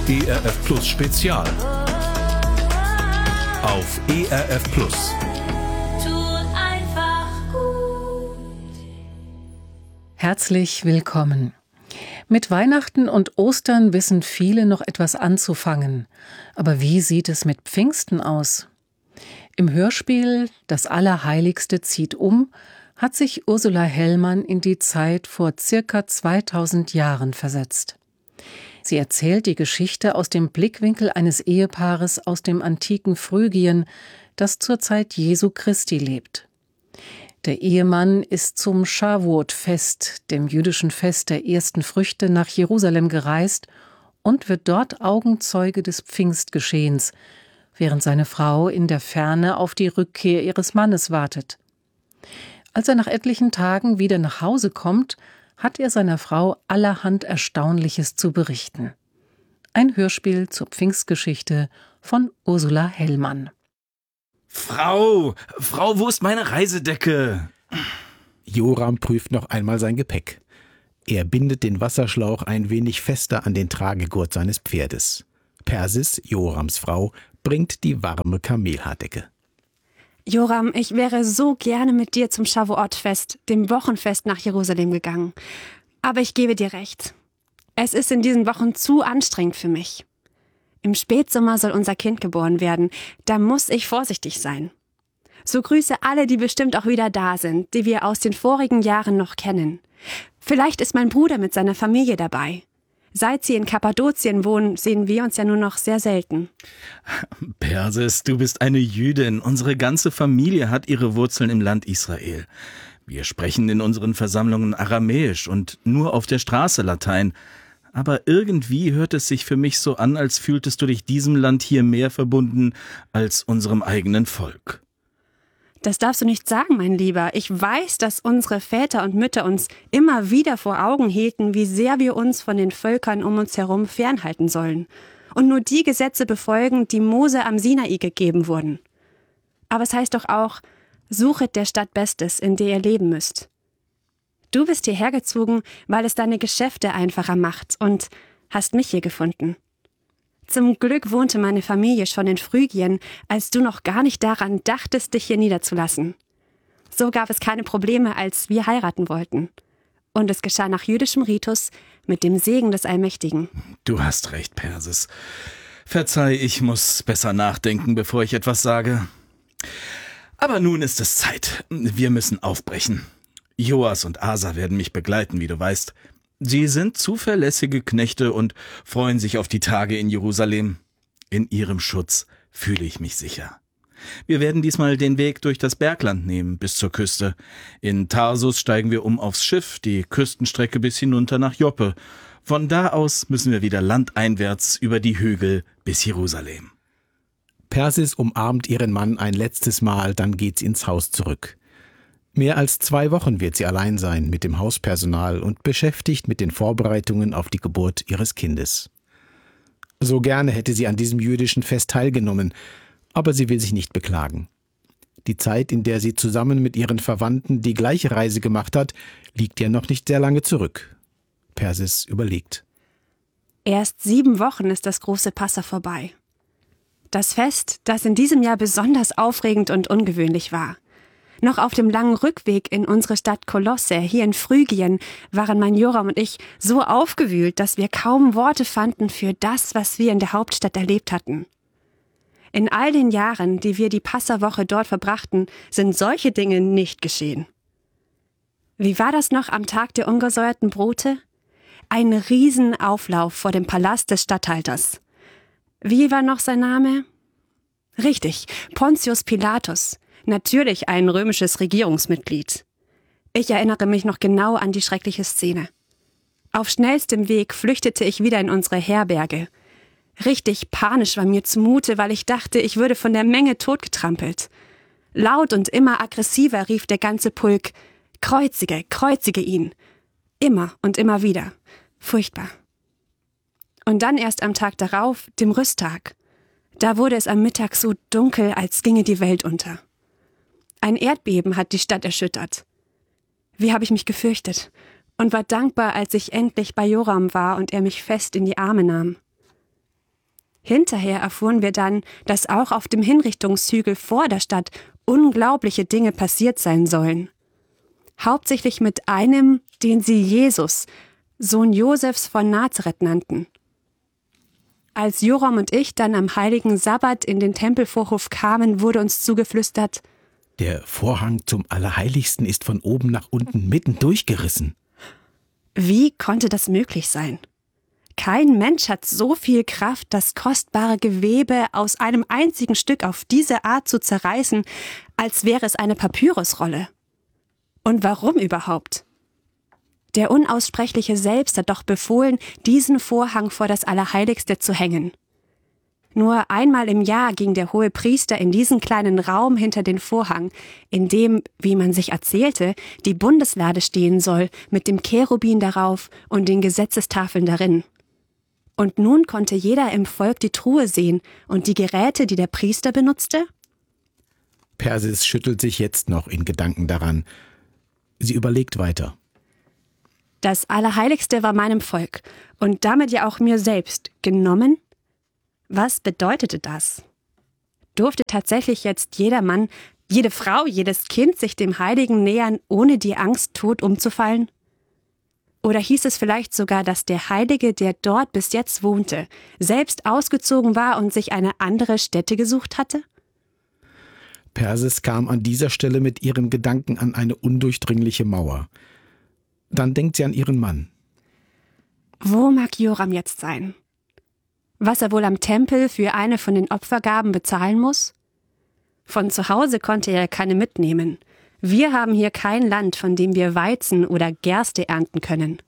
ERF Plus Spezial. Auf ERF Plus. Tut einfach gut. Herzlich willkommen. Mit Weihnachten und Ostern wissen viele noch etwas anzufangen. Aber wie sieht es mit Pfingsten aus? Im Hörspiel Das Allerheiligste zieht um hat sich Ursula Hellmann in die Zeit vor circa 2000 Jahren versetzt. Sie erzählt die Geschichte aus dem Blickwinkel eines Ehepaares aus dem antiken Phrygien, das zur Zeit Jesu Christi lebt. Der Ehemann ist zum Shavuot-Fest, dem jüdischen Fest der ersten Früchte, nach Jerusalem gereist und wird dort Augenzeuge des Pfingstgeschehens, während seine Frau in der Ferne auf die Rückkehr ihres Mannes wartet. Als er nach etlichen Tagen wieder nach Hause kommt, hat er seiner Frau allerhand Erstaunliches zu berichten. Ein Hörspiel zur Pfingstgeschichte von Ursula Hellmann. Frau, wo ist meine Reisedecke? Joram prüft noch einmal sein Gepäck. Er bindet den Wasserschlauch ein wenig fester an den Tragegurt seines Pferdes. Persis, Jorams Frau, bringt die warme Kamelhaardecke. Joram, ich wäre so gerne mit dir zum Shavuot-Fest, dem Wochenfest nach Jerusalem gegangen. Aber ich gebe dir recht. Es ist in diesen Wochen zu anstrengend für mich. Im Spätsommer soll unser Kind geboren werden. Da muss ich vorsichtig sein. So grüße alle, die bestimmt auch wieder da sind, die wir aus den vorigen Jahren noch kennen. Vielleicht ist mein Bruder mit seiner Familie dabei. Seit sie in Kappadokien wohnen, sehen wir uns ja nur noch sehr selten. Persis, du bist eine Jüdin. Unsere ganze Familie hat ihre Wurzeln im Land Israel. Wir sprechen in unseren Versammlungen Aramäisch und nur auf der Straße Latein. Aber irgendwie hört es sich für mich so an, als fühltest du dich diesem Land hier mehr verbunden als unserem eigenen Volk. Das darfst du nicht sagen, mein Lieber. Ich weiß, dass unsere Väter und Mütter uns immer wieder vor Augen hielten, wie sehr wir uns von den Völkern um uns herum fernhalten sollen und nur die Gesetze befolgen, die Mose am Sinai gegeben wurden. Aber es heißt doch auch, suchet der Stadt Bestes, in der ihr leben müsst. Du bist hierher gezogen, weil es deine Geschäfte einfacher macht und hast mich hier gefunden. Zum Glück wohnte meine Familie schon in Phrygien, als du noch gar nicht daran dachtest, dich hier niederzulassen. So gab es keine Probleme, als wir heiraten wollten. Und es geschah nach jüdischem Ritus mit dem Segen des Allmächtigen. Du hast recht, Persis. Verzeih, ich muss besser nachdenken, bevor ich etwas sage. Aber nun ist es Zeit. Wir müssen aufbrechen. Joas und Asa werden mich begleiten, wie du weißt. Sie sind zuverlässige Knechte und freuen sich auf die Tage in Jerusalem. In ihrem Schutz fühle ich mich sicher. Wir werden diesmal den Weg durch das Bergland nehmen, bis zur Küste. In Tarsus steigen wir aufs Schiff, die Küstenstrecke bis hinunter nach Joppe. Von da aus müssen wir wieder landeinwärts über die Hügel bis Jerusalem. Persis umarmt ihren Mann ein letztes Mal, dann geht sie ins Haus zurück. Mehr als 2 Wochen wird sie allein sein mit dem Hauspersonal und beschäftigt mit den Vorbereitungen auf die Geburt ihres Kindes. So gerne hätte sie an diesem jüdischen Fest teilgenommen, aber sie will sich nicht beklagen. Die Zeit, in der sie zusammen mit ihren Verwandten die gleiche Reise gemacht hat, liegt ja noch nicht sehr lange zurück. Persis überlegt. Erst 7 Wochen ist das große Passa vorbei. Das Fest, das in diesem Jahr besonders aufregend und ungewöhnlich war. Noch auf dem langen Rückweg in unsere Stadt Kolosse, hier in Phrygien, waren mein Joram und ich so aufgewühlt, dass wir kaum Worte fanden für das, was wir in der Hauptstadt erlebt hatten. In all den Jahren, die wir die Passawoche dort verbrachten, sind solche Dinge nicht geschehen. Wie war das noch am Tag der ungesäuerten Brote? Ein Riesenauflauf vor dem Palast des Statthalters. Wie war noch sein Name? Richtig, Pontius Pilatus. Natürlich ein römisches Regierungsmitglied. Ich erinnere mich noch genau an die schreckliche Szene. Auf schnellstem Weg flüchtete ich wieder in unsere Herberge. Richtig panisch war mir zumute, weil ich dachte, ich würde von der Menge totgetrampelt. Laut und immer aggressiver rief der ganze Pulk: Kreuzige, kreuzige ihn! Immer und immer wieder. Furchtbar. Und dann erst am Tag darauf, dem Rüsttag. Da wurde es am Mittag so dunkel, als ginge die Welt unter. Ein Erdbeben hat die Stadt erschüttert. Wie habe ich mich gefürchtet und war dankbar, als ich endlich bei Joram war und er mich fest in die Arme nahm. Hinterher erfuhren wir dann, dass auch auf dem Hinrichtungshügel vor der Stadt unglaubliche Dinge passiert sein sollen. Hauptsächlich mit einem, den sie Jesus, Sohn Josefs von Nazareth nannten. Als Joram und ich dann am heiligen Sabbat in den Tempelvorhof kamen, wurde uns zugeflüstert: Der Vorhang zum Allerheiligsten ist von oben nach unten mitten durchgerissen. Wie konnte das möglich sein? Kein Mensch hat so viel Kraft, das kostbare Gewebe aus einem einzigen Stück auf diese Art zu zerreißen, als wäre es eine Papyrusrolle. Und warum überhaupt? Der Unaussprechliche selbst hat doch befohlen, diesen Vorhang vor das Allerheiligste zu hängen. Nur einmal im Jahr ging der Hohepriester in diesen kleinen Raum hinter den Vorhang, in dem, wie man sich erzählte, die Bundeslade stehen soll, mit dem Cherubin darauf und den Gesetzestafeln darin. Und nun konnte jeder im Volk die Truhe sehen und die Geräte, die der Priester benutzte? Persis schüttelt sich jetzt noch in Gedanken daran. Sie überlegt weiter. Das Allerheiligste war meinem Volk und damit ja auch mir selbst genommen. Was bedeutete das? Durfte tatsächlich jetzt jeder Mann, jede Frau, jedes Kind sich dem Heiligen nähern, ohne die Angst, tot umzufallen? Oder hieß es vielleicht sogar, dass der Heilige, der dort bis jetzt wohnte, selbst ausgezogen war und sich eine andere Stätte gesucht hatte? Persis kam an dieser Stelle mit ihren Gedanken an eine undurchdringliche Mauer. Dann denkt sie an ihren Mann. Wo mag Joram jetzt sein? Was er wohl am Tempel für eine von den Opfergaben bezahlen muss? Von zu Hause konnte er keine mitnehmen. Wir haben hier kein Land, von dem wir Weizen oder Gerste ernten können.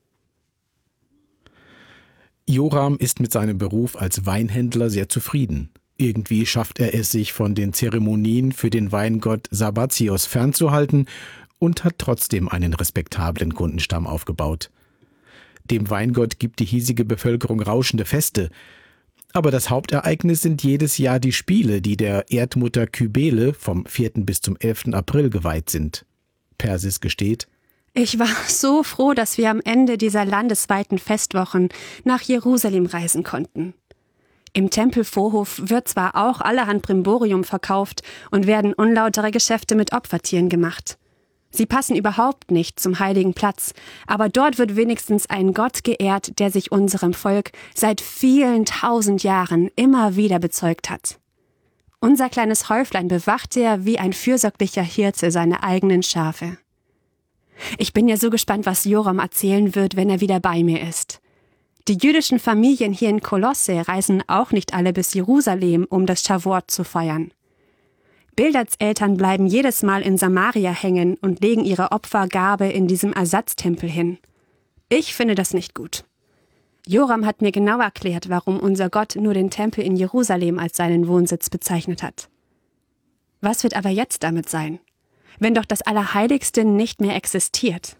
Joram ist mit seinem Beruf als Weinhändler sehr zufrieden. Irgendwie schafft er es, sich von den Zeremonien für den Weingott Sabazios fernzuhalten und hat trotzdem einen respektablen Kundenstamm aufgebaut. Dem Weingott gibt die hiesige Bevölkerung rauschende Feste. Aber das Hauptereignis sind jedes Jahr die Spiele, die der Erdmutter Kybele vom 4. bis zum 11. April geweiht sind. Persis gesteht: Ich war so froh, dass wir am Ende dieser landesweiten Festwochen nach Jerusalem reisen konnten. Im Tempelvorhof wird zwar auch allerhand Brimborium verkauft und werden unlautere Geschäfte mit Opfertieren gemacht. Sie passen überhaupt nicht zum heiligen Platz, aber dort wird wenigstens ein Gott geehrt, der sich unserem Volk seit vielen 1000 Jahren immer wieder bezeugt hat. Unser kleines Häuflein bewacht er wie ein fürsorglicher Hirte seine eigenen Schafe. Ich bin ja so gespannt, was Joram erzählen wird, wenn er wieder bei mir ist. Die jüdischen Familien hier in Kolosse reisen auch nicht alle bis Jerusalem, um das Shavuot zu feiern. Bildads Eltern bleiben jedes Mal in Samaria hängen und legen ihre Opfergabe in diesem Ersatztempel hin. Ich finde das nicht gut. Joram hat mir genau erklärt, warum unser Gott nur den Tempel in Jerusalem als seinen Wohnsitz bezeichnet hat. Was wird aber jetzt damit sein, wenn doch das Allerheiligste nicht mehr existiert?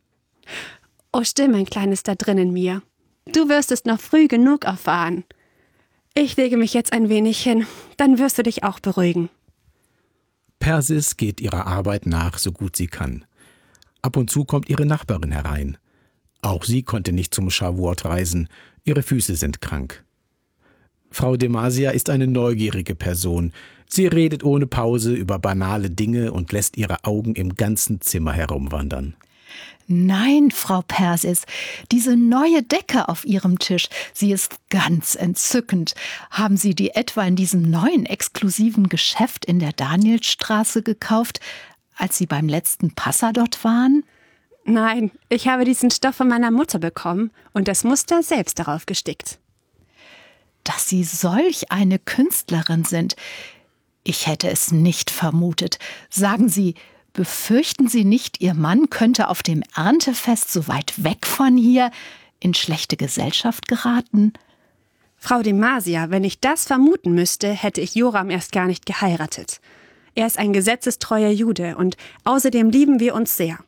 Oh, still, mein Kleines da drin in mir. Du wirst es noch früh genug erfahren. Ich lege mich jetzt ein wenig hin, dann wirst du dich auch beruhigen. Persis geht ihrer Arbeit nach, so gut sie kann. Ab und zu kommt ihre Nachbarin herein. Auch sie konnte nicht zum Shavuot reisen, ihre Füße sind krank. Frau Demasia ist eine neugierige Person. Sie redet ohne Pause über banale Dinge und lässt ihre Augen im ganzen Zimmer herumwandern. Nein, Frau Persis, diese neue Decke auf Ihrem Tisch, sie ist ganz entzückend. Haben Sie die etwa in diesem neuen exklusiven Geschäft in der Danielstraße gekauft, als Sie beim letzten Passa dort waren? Nein, ich habe diesen Stoff von meiner Mutter bekommen und das Muster selbst darauf gestickt. Dass Sie solch eine Künstlerin sind, ich hätte es nicht vermutet. Sagen Sie, befürchten Sie nicht, Ihr Mann könnte auf dem Erntefest so weit weg von hier in schlechte Gesellschaft geraten? Frau Demasia, wenn ich das vermuten müsste, hätte ich Joram erst gar nicht geheiratet. Er ist ein gesetzestreuer Jude und außerdem lieben wir uns sehr.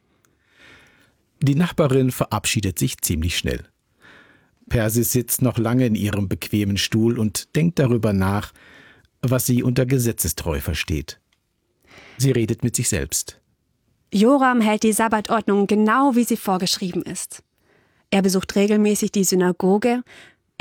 Die Nachbarin verabschiedet sich ziemlich schnell. Persis sitzt noch lange in ihrem bequemen Stuhl und denkt darüber nach, was sie unter gesetzestreu versteht. Sie redet mit sich selbst. Joram hält die Sabbatordnung genau, wie sie vorgeschrieben ist. Er besucht regelmäßig die Synagoge,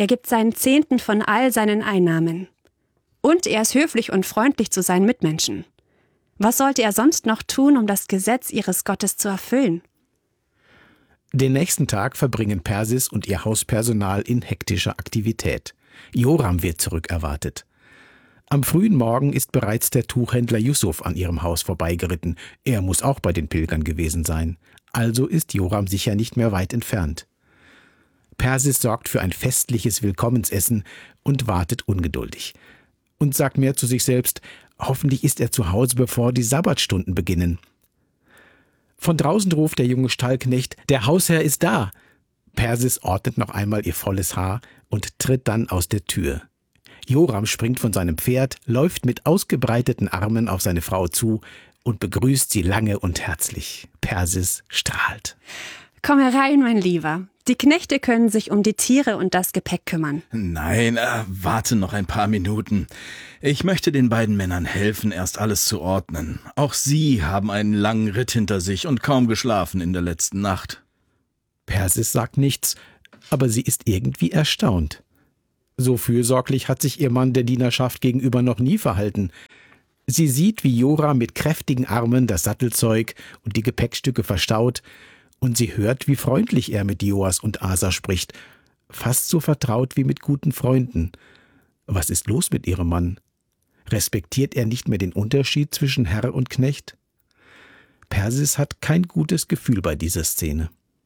Er gibt seinen Zehnten von all seinen Einnahmen. Und er ist höflich und freundlich zu seinen Mitmenschen. Was sollte er sonst noch tun, um das Gesetz ihres Gottes zu erfüllen? Den nächsten Tag verbringen Persis und ihr Hauspersonal in hektischer Aktivität. Joram wird zurückerwartet. Am frühen Morgen ist bereits der Tuchhändler Yusuf an ihrem Haus vorbeigeritten. Er muss auch bei den Pilgern gewesen sein. Also ist Joram sicher nicht mehr weit entfernt. Persis sorgt für ein festliches Willkommensessen und wartet ungeduldig. Und sagt mehr zu sich selbst, hoffentlich ist er zu Hause, bevor die Sabbatstunden beginnen. Von draußen ruft der junge Stallknecht, der Hausherr ist da. Persis ordnet noch einmal ihr volles Haar und tritt dann aus der Tür. Joram springt von seinem Pferd, läuft mit ausgebreiteten Armen auf seine Frau zu und begrüßt sie lange und herzlich. Persis strahlt. Komm herein, mein Lieber. Die Knechte können sich um die Tiere und das Gepäck kümmern. Nein, warte noch ein paar Minuten. Ich möchte den beiden Männern helfen, erst alles zu ordnen. Auch sie haben einen langen Ritt hinter sich und kaum geschlafen in der letzten Nacht. Persis sagt nichts, aber sie ist irgendwie erstaunt. So fürsorglich hat sich ihr Mann der Dienerschaft gegenüber noch nie verhalten. Sie sieht, wie Joram mit kräftigen Armen das Sattelzeug und die Gepäckstücke verstaut, und sie hört, wie freundlich er mit Joas und Asa spricht, fast so vertraut wie mit guten Freunden. Was ist los mit ihrem Mann? Respektiert er nicht mehr den Unterschied zwischen Herr und Knecht? Persis hat kein gutes Gefühl bei dieser Szene.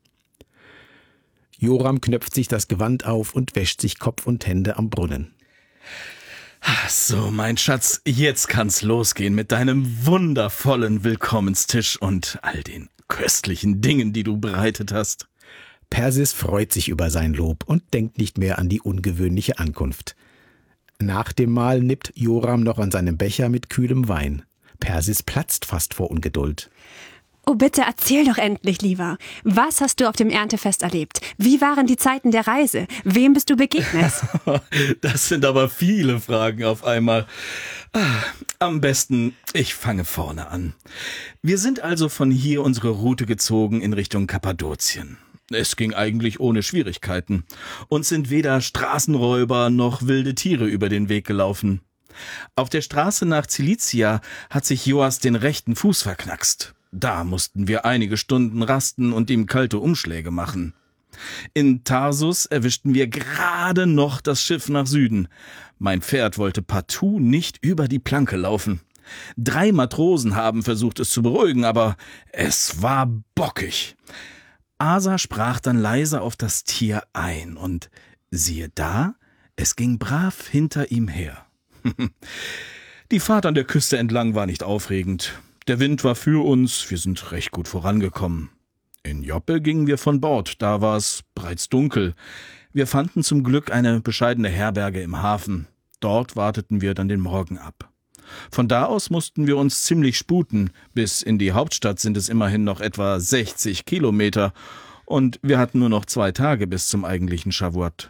Joram knöpft sich das Gewand auf und wäscht sich Kopf und Hände am Brunnen. So, mein Schatz, jetzt kann's losgehen mit deinem wundervollen Willkommenstisch und all den köstlichen Dingen, die du bereitet hast. Persis freut sich über sein Lob und denkt nicht mehr an die ungewöhnliche Ankunft. Nach dem Mahl nippt Joram noch an seinem Becher mit kühlem Wein. Persis platzt fast vor Ungeduld. Oh, bitte erzähl doch endlich, lieber. Was hast du auf dem Erntefest erlebt? Wie waren die Zeiten der Reise? Wem bist du begegnet? Das sind aber viele Fragen auf einmal. Am besten, ich fange vorne an. Wir sind also von hier unsere Route gezogen in Richtung Kappadokien. Es ging eigentlich ohne Schwierigkeiten. Uns sind weder Straßenräuber noch wilde Tiere über den Weg gelaufen. Auf der Straße nach Cilicia hat sich Joas den rechten Fuß verknackst. Da mussten wir einige Stunden rasten und ihm kalte Umschläge machen. In Tarsus erwischten wir gerade noch das Schiff nach Süden. Mein Pferd wollte partout nicht über die Planke laufen. 3 Matrosen haben versucht, es zu beruhigen, aber es war bockig. Asa sprach dann leise auf das Tier ein und siehe da, es ging brav hinter ihm her. Die Fahrt an der Küste entlang war nicht aufregend. Der Wind war für uns, wir sind recht gut vorangekommen. In Joppe gingen wir von Bord, da war es bereits dunkel. Wir fanden zum Glück eine bescheidene Herberge im Hafen. Dort warteten wir dann den Morgen ab. Von da aus mussten wir uns ziemlich sputen. Bis in die Hauptstadt sind es immerhin noch etwa 60 Kilometer. Und wir hatten nur noch 2 Tage bis zum eigentlichen Shavuot.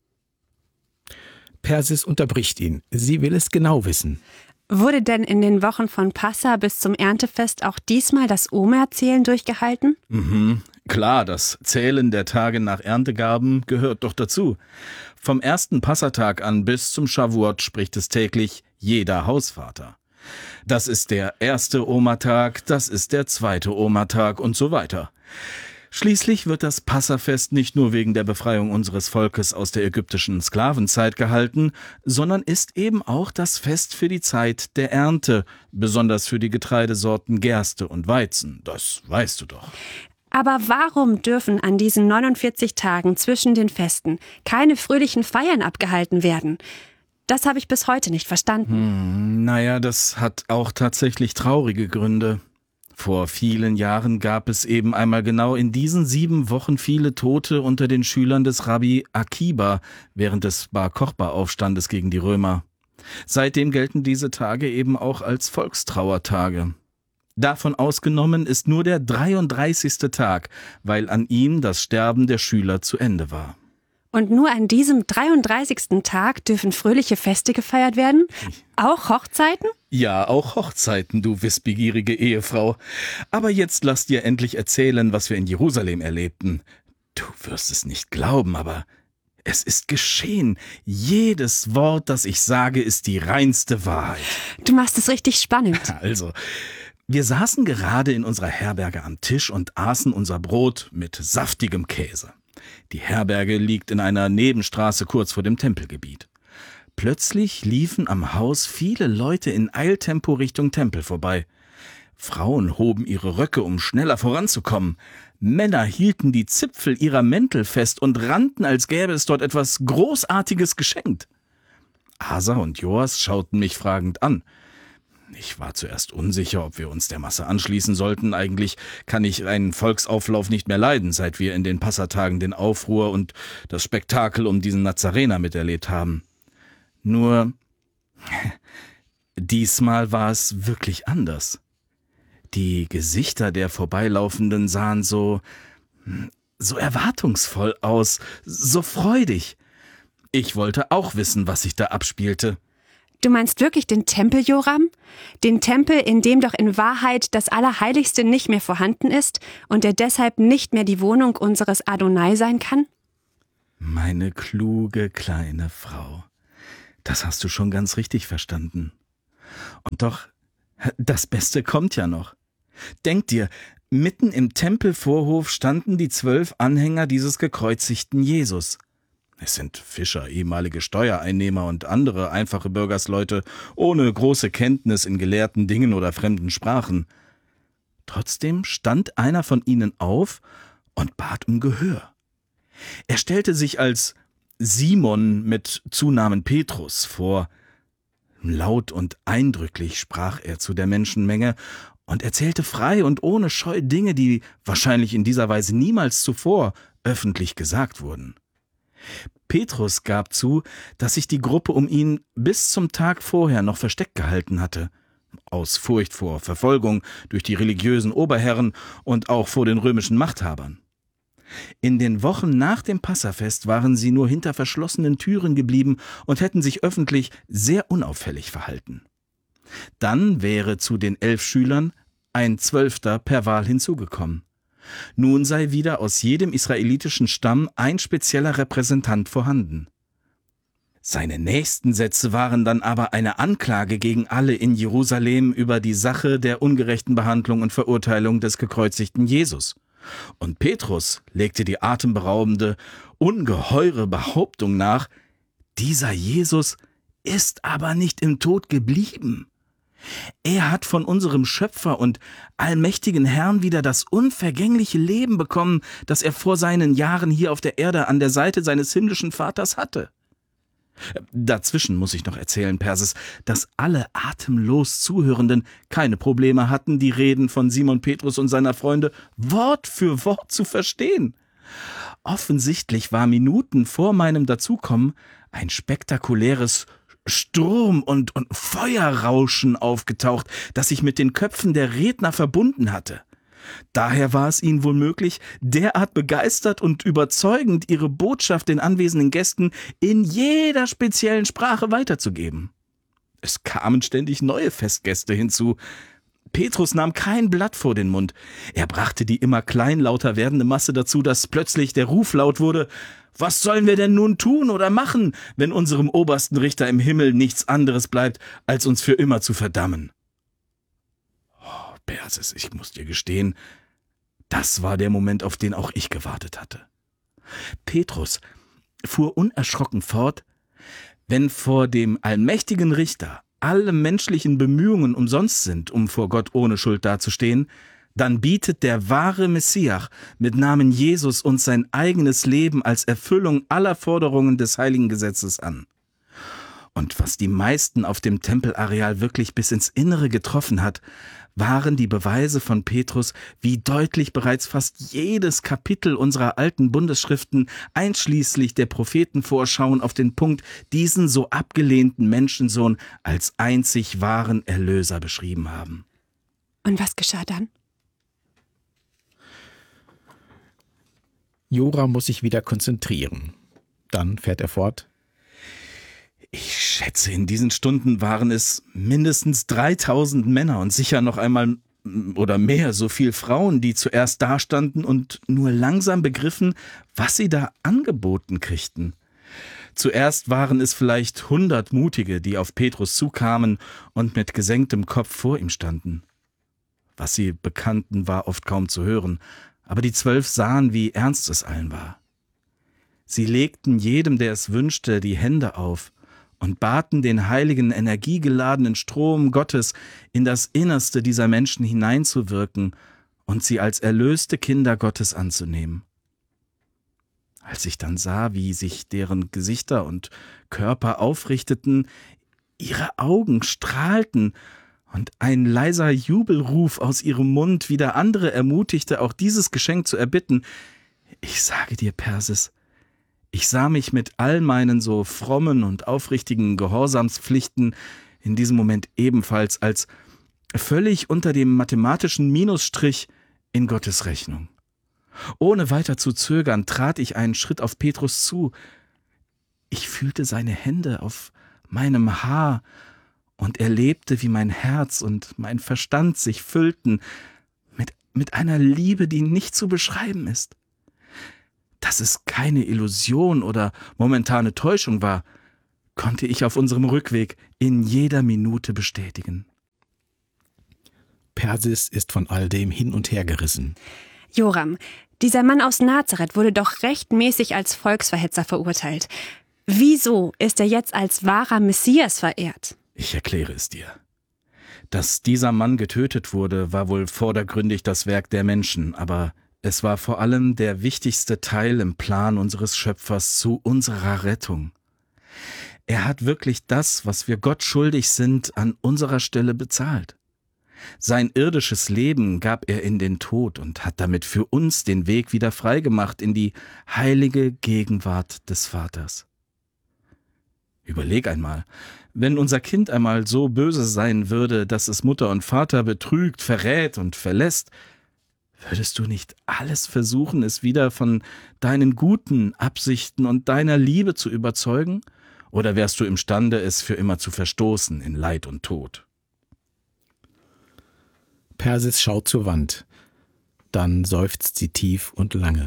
Persis unterbricht ihn. Sie will es genau wissen. Wurde denn in den Wochen von Passa bis zum Erntefest auch diesmal das Omerzählen durchgehalten? Klar, das Zählen der Tage nach Erntegaben gehört doch dazu. Vom ersten Passatag an bis zum Shavuot spricht es täglich jeder Hausvater. Das ist der erste Omertag, das ist der zweite Omertag und so weiter. Schließlich wird das Passafest nicht nur wegen der Befreiung unseres Volkes aus der ägyptischen Sklavenzeit gehalten, sondern ist eben auch das Fest für die Zeit der Ernte, besonders für die Getreidesorten Gerste und Weizen. Das weißt du doch. Aber warum dürfen an diesen 49 Tagen zwischen den Festen keine fröhlichen Feiern abgehalten werden? Das habe ich bis heute nicht verstanden. Naja, das hat auch tatsächlich traurige Gründe. Vor vielen Jahren gab es eben einmal genau in diesen 7 Wochen viele Tote unter den Schülern des Rabbi Akiba während des Bar Kochba-Aufstandes gegen die Römer. Seitdem gelten diese Tage eben auch als Volkstrauertage. Davon ausgenommen ist nur der 33. Tag, weil an ihm das Sterben der Schüler zu Ende war. Und nur an diesem 33. Tag dürfen fröhliche Feste gefeiert werden? Auch Hochzeiten? Ja, auch Hochzeiten, du wissbegierige Ehefrau. Aber jetzt lass dir endlich erzählen, was wir in Jerusalem erlebten. Du wirst es nicht glauben, aber Es ist geschehen. Jedes Wort, das ich sage, ist die reinste Wahrheit. Du machst es richtig spannend. Also, wir saßen gerade in unserer Herberge am Tisch und aßen unser Brot mit saftigem Käse. Die Herberge liegt in einer Nebenstraße kurz vor dem Tempelgebiet. Plötzlich liefen am Haus viele Leute in Eiltempo Richtung Tempel vorbei. Frauen hoben ihre Röcke, um schneller voranzukommen. Männer hielten die Zipfel ihrer Mäntel fest und rannten, als gäbe es dort etwas Großartiges geschenkt. Asa und Joas schauten mich fragend an. Ich war zuerst unsicher, ob wir uns der Masse anschließen sollten. Eigentlich kann ich einen Volksauflauf nicht mehr leiden, seit wir in den Passatagen den Aufruhr und das Spektakel um diesen Nazarener miterlebt haben. Nur, diesmal war es wirklich anders. Die Gesichter der Vorbeilaufenden sahen so erwartungsvoll aus, so freudig. Ich wollte auch wissen, was sich da abspielte. Du meinst wirklich den Tempel, Joram? Den Tempel, in dem doch in Wahrheit das Allerheiligste nicht mehr vorhanden ist und der deshalb nicht mehr die Wohnung unseres Adonai sein kann? Meine kluge kleine Frau, das hast du schon ganz richtig verstanden. Und doch, das Beste kommt ja noch. Denk dir, mitten im Tempelvorhof standen die 12 Anhänger dieses gekreuzigten Jesus. Es sind Fischer, ehemalige Steuereinnehmer und andere einfache Bürgersleute ohne große Kenntnis in gelehrten Dingen oder fremden Sprachen. Trotzdem stand einer von ihnen auf und bat um Gehör. Er stellte sich als Simon mit Zunamen Petrus vor. Laut und eindrücklich sprach er zu der Menschenmenge und erzählte frei und ohne Scheu Dinge, die wahrscheinlich in dieser Weise niemals zuvor öffentlich gesagt wurden. Petrus gab zu, dass sich die Gruppe um ihn bis zum Tag vorher noch versteckt gehalten hatte, aus Furcht vor Verfolgung durch die religiösen Oberherren und auch vor den römischen Machthabern. In den Wochen nach dem Passafest waren sie nur hinter verschlossenen Türen geblieben und hätten sich öffentlich sehr unauffällig verhalten. Dann wäre zu den 11 Schülern ein 12. per Wahl hinzugekommen. Nun sei wieder aus jedem israelitischen Stamm ein spezieller Repräsentant vorhanden. Seine nächsten Sätze waren dann aber eine Anklage gegen alle in Jerusalem über die Sache der ungerechten Behandlung und Verurteilung des gekreuzigten Jesus. Und Petrus legte die atemberaubende, ungeheure Behauptung nach, dieser Jesus ist aber nicht im Tod geblieben. Er hat von unserem Schöpfer und allmächtigen Herrn wieder das unvergängliche Leben bekommen, das er vor seinen Jahren hier auf der Erde an der Seite seines himmlischen Vaters hatte. Dazwischen muss ich noch erzählen, Perses, dass alle atemlos Zuhörenden keine Probleme hatten, die Reden von Simon Petrus und seiner Freunde Wort für Wort zu verstehen. Offensichtlich war Minuten vor meinem Dazukommen ein spektakuläres Sturm- und Feuerrauschen aufgetaucht, das sich mit den Köpfen der Redner verbunden hatte. Daher war es ihnen wohl möglich, derart begeistert und überzeugend ihre Botschaft den anwesenden Gästen in jeder speziellen Sprache weiterzugeben. Es kamen ständig neue Festgäste hinzu. Petrus nahm kein Blatt vor den Mund. Er brachte die immer kleinlauter werdende Masse dazu, dass plötzlich der Ruf laut wurde: Was sollen wir denn nun tun oder machen, wenn unserem obersten Richter im Himmel nichts anderes bleibt, als uns für immer zu verdammen? Oh, Perses, ich muss dir gestehen, das war der Moment, auf den auch ich gewartet hatte. Petrus fuhr unerschrocken fort: Wenn vor dem allmächtigen Richter alle menschlichen Bemühungen umsonst sind, um vor Gott ohne Schuld dazustehen, dann bietet der wahre Messias mit Namen Jesus uns sein eigenes Leben als Erfüllung aller Forderungen des heiligen Gesetzes an. Und was die meisten auf dem Tempelareal wirklich bis ins Innere getroffen hat, waren die Beweise von Petrus, wie deutlich bereits fast jedes Kapitel unserer alten Bundesschriften, einschließlich der Prophetenvorschauen, auf den Punkt diesen so abgelehnten Menschensohn als einzig wahren Erlöser beschrieben haben. Und was geschah dann? Joram muss sich wieder konzentrieren. Dann fährt er fort: Ich schätze, in diesen Stunden waren es mindestens 3000 Männer und sicher noch einmal oder mehr so viel Frauen, die zuerst dastanden und nur langsam begriffen, was sie da angeboten kriegten. Zuerst waren es vielleicht 100 Mutige, die auf Petrus zukamen und mit gesenktem Kopf vor ihm standen. Was sie bekannten, war oft kaum zu hören, aber die 12 sahen, wie ernst es allen war. Sie legten jedem, der es wünschte, die Hände auf und baten den heiligen, energiegeladenen Strom Gottes in das Innerste dieser Menschen hineinzuwirken und sie als erlöste Kinder Gottes anzunehmen. Als ich dann sah, wie sich deren Gesichter und Körper aufrichteten, ihre Augen strahlten und ein leiser Jubelruf aus ihrem Mund wieder andere ermutigte, auch dieses Geschenk zu erbitten, ich sage dir, Persis, ich sah mich mit all meinen so frommen und aufrichtigen Gehorsamspflichten in diesem Moment ebenfalls als völlig unter dem mathematischen Minusstrich in Gottes Rechnung. Ohne weiter zu zögern, trat ich einen Schritt auf Petrus zu. Ich fühlte seine Hände auf meinem Haar und erlebte, wie mein Herz und mein Verstand sich füllten mit einer Liebe, die nicht zu beschreiben ist. Dass es keine Illusion oder momentane Täuschung war, konnte ich auf unserem Rückweg in jeder Minute bestätigen. Persis ist von all dem hin und her gerissen. Joram, dieser Mann aus Nazareth wurde doch rechtmäßig als Volksverhetzer verurteilt. Wieso ist er jetzt als wahrer Messias verehrt? Ich erkläre es dir. Dass dieser Mann getötet wurde, war wohl vordergründig das Werk der Menschen, aber es war vor allem der wichtigste Teil im Plan unseres Schöpfers zu unserer Rettung. Er hat wirklich das, was wir Gott schuldig sind, an unserer Stelle bezahlt. Sein irdisches Leben gab er in den Tod und hat damit für uns den Weg wieder freigemacht in die heilige Gegenwart des Vaters. Überleg einmal, wenn unser Kind einmal so böse sein würde, dass es Mutter und Vater betrügt, verrät und verlässt, würdest du nicht alles versuchen, es wieder von deinen guten Absichten und deiner Liebe zu überzeugen? Oder wärst du imstande, es für immer zu verstoßen in Leid und Tod? Persis schaut zur Wand. Dann seufzt sie tief und lange.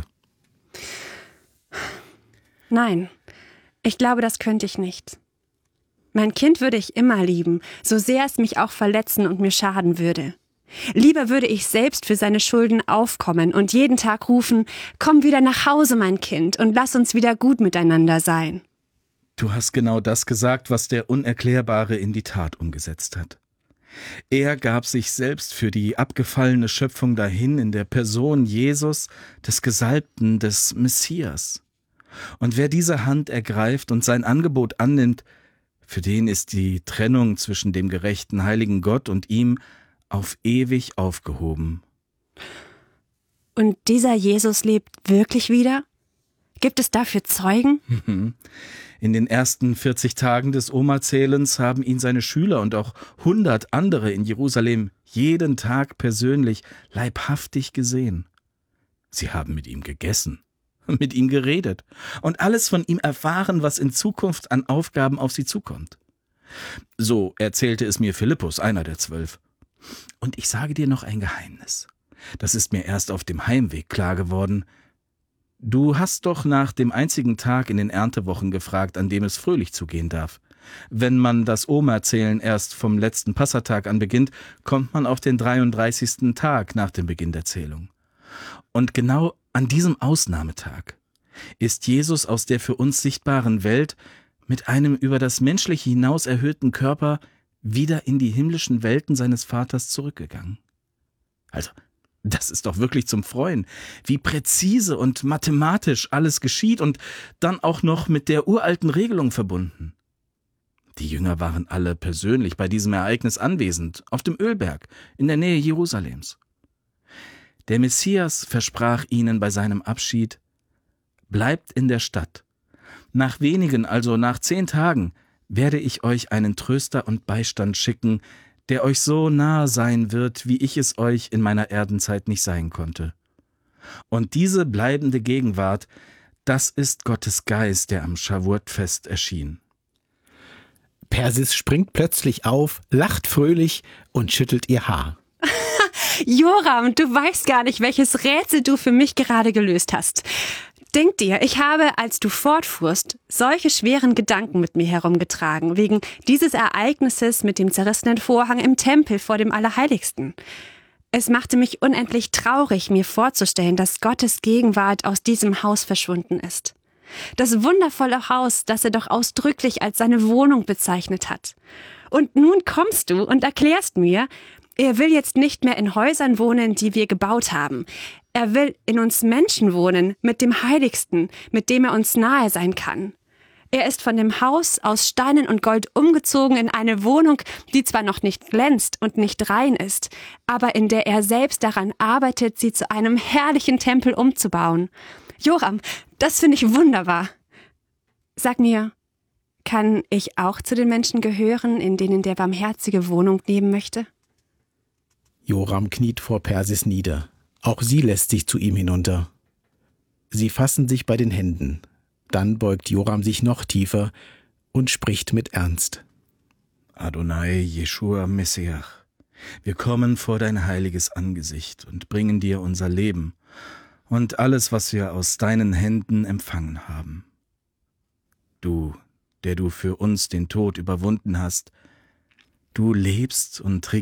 Nein, ich glaube, das könnte ich nicht. Mein Kind würde ich immer lieben, so sehr es mich auch verletzen und mir schaden würde. Lieber würde ich selbst für seine Schulden aufkommen und jeden Tag rufen, komm wieder nach Hause, mein Kind, und lass uns wieder gut miteinander sein. Du hast genau das gesagt, was der Unerklärbare in die Tat umgesetzt hat. Er gab sich selbst für die abgefallene Schöpfung dahin in der Person Jesus, des Gesalbten, des Messias. Und wer diese Hand ergreift und sein Angebot annimmt, für den ist die Trennung zwischen dem gerechten, heiligen Gott und ihm auf ewig aufgehoben. Und dieser Jesus lebt wirklich wieder? Gibt es dafür Zeugen? In den ersten 40 Tagen des Omerzählens haben ihn seine Schüler und auch 100 andere in Jerusalem jeden Tag persönlich leibhaftig gesehen. Sie haben mit ihm gegessen, mit ihm geredet und alles von ihm erfahren, was in Zukunft an Aufgaben auf sie zukommt. So erzählte es mir Philippus, einer der 12. Und ich sage dir noch ein Geheimnis. Das ist mir erst auf dem Heimweg klar geworden. Du hast doch nach dem einzigen Tag in den Erntewochen gefragt, an dem es fröhlich zugehen darf. Wenn man das Omerzählen erst vom letzten Passatag an beginnt, kommt man auf den 33. Tag nach dem Beginn der Zählung. Und genau an diesem Ausnahmetag ist Jesus aus der für uns sichtbaren Welt mit einem über das Menschliche hinaus erhöhten Körper wieder in die himmlischen Welten seines Vaters zurückgegangen. Also, das ist doch wirklich zum Freuen, wie präzise und mathematisch alles geschieht und dann auch noch mit der uralten Regelung verbunden. Die Jünger waren alle persönlich bei diesem Ereignis anwesend, auf dem Ölberg, in der Nähe Jerusalems. Der Messias versprach ihnen bei seinem Abschied: Bleibt in der Stadt. Nach wenigen, also nach 10 Tagen, werde ich euch einen Tröster und Beistand schicken, der euch so nahe sein wird, wie ich es euch in meiner Erdenzeit nicht sein konnte. Und diese bleibende Gegenwart, das ist Gottes Geist, der am Schawuert-Fest erschien. Persis springt plötzlich auf, lacht fröhlich und schüttelt ihr Haar. Joram, du weißt gar nicht, welches Rätsel du für mich gerade gelöst hast. Denk dir, ich habe, als du fortfuhrst, solche schweren Gedanken mit mir herumgetragen, wegen dieses Ereignisses mit dem zerrissenen Vorhang im Tempel vor dem Allerheiligsten. Es machte mich unendlich traurig, mir vorzustellen, dass Gottes Gegenwart aus diesem Haus verschwunden ist. Das wundervolle Haus, das er doch ausdrücklich als seine Wohnung bezeichnet hat. Und nun kommst du und erklärst mir, er will jetzt nicht mehr in Häusern wohnen, die wir gebaut haben. Er will in uns Menschen wohnen, mit dem Heiligsten, mit dem er uns nahe sein kann. Er ist von dem Haus aus Steinen und Gold umgezogen in eine Wohnung, die zwar noch nicht glänzt und nicht rein ist, aber in der er selbst daran arbeitet, sie zu einem herrlichen Tempel umzubauen. Joram, das finde ich wunderbar. Sag mir, kann ich auch zu den Menschen gehören, in denen der Barmherzige Wohnung nehmen möchte? Joram kniet vor Persis nieder. Auch sie lässt sich zu ihm hinunter. Sie fassen sich bei den Händen. Dann beugt Joram sich noch tiefer und spricht mit Ernst. Adonai, Jeschua, Messiach, wir kommen vor dein heiliges Angesicht und bringen dir unser Leben und alles, was wir aus deinen Händen empfangen haben. Du, der du für uns den Tod überwunden hast, du lebst und